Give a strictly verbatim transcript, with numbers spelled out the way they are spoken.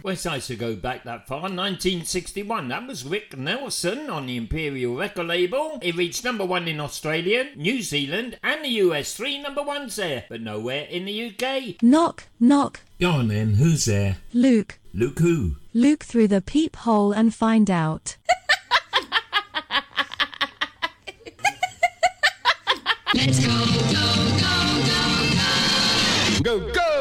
West I to go back that far, nineteen sixty-one. That was Rick Nelson on the Imperial record label. It reached number one in Australia, New Zealand and the U S. Three number ones there, but nowhere in the U K. Knock, knock. Go on then, who's there? Luke. Luke who? Luke through the peephole and find out. Let's go, go, go, go, go. Go, go.